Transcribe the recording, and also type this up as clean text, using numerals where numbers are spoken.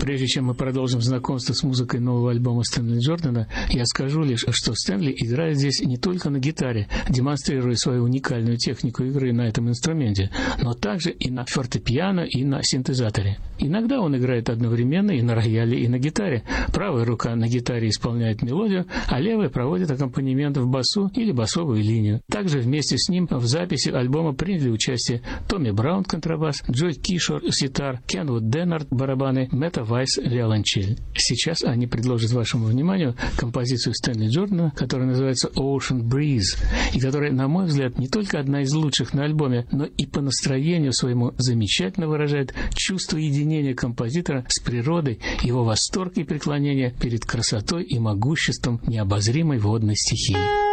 Прежде чем мы продолжим знакомство с музыкой нового альбома Стэнли Джордана, я скажу лишь, что Стэнли играет здесь не только на гитаре, демонстрируя свою уникальную технику игры на этом инструменте, но также и на фортепиано, и на синтезаторе. Иногда он играет одновременно и на рояле, и на гитаре. Правая рука на гитаре исполняет мелодию, а левая проводит аккомпанемент в басу или басовую линию. Также вместе с ним в записи альбома приняли участие Томми Браун контрабас, Джой Кишор ситар, Кенвуд Деннард барабаны, Мэтта Вайс виолончель. Сейчас они предложат вашему вниманию композицию Стэнли Джордана, которая называется Ocean Breeze, и которая, на мой взгляд, не только одна из лучших на альбоме, но и по настроению своему замечательно выражает чувство единения композитора с природой, его восторг и преклонение перед красотой и могуществом необозримой водной стихии.